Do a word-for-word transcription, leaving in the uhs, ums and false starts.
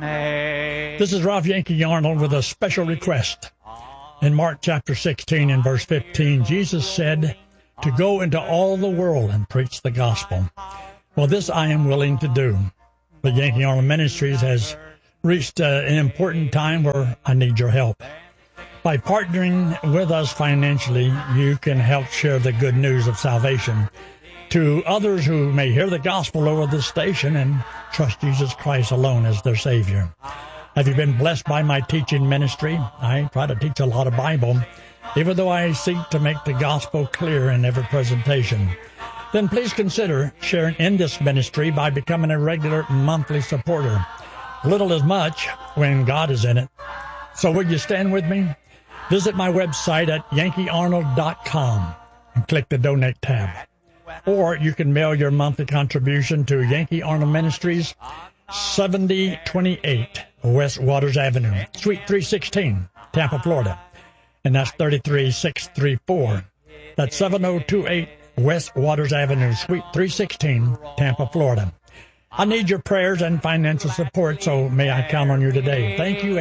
This is Ralph Yankee Arnold with a special request. In Mark chapter sixteen and verse fifteen, Jesus said to go into all the world and preach the gospel. Well, this I am willing to do. The Yankee Arnold Ministries has reached uh, an important time where I need your help. By partnering with us financially, you can help share the good news of salvation to others who may hear the gospel over this station and trust Jesus Christ alone as their Savior. Have you been blessed by my teaching ministry? I try to teach a lot of Bible, even though I seek to make the gospel clear in every presentation. Then please consider sharing in this ministry by becoming a regular monthly supporter. Little is much when God is in it. So will you stand with me? Visit my website at yankee arnold dot com and click the Donate tab. Or you can mail your monthly contribution to Yankee Arnold Ministries, seventy twenty-eight West Waters Avenue, Suite three sixteen, Tampa, Florida. And that's thirty-three six thirty-four. That's seven oh two eight West Waters Avenue, Suite three sixteen, Tampa, Florida. I need your prayers and financial support, so may I count on you today. Thank you.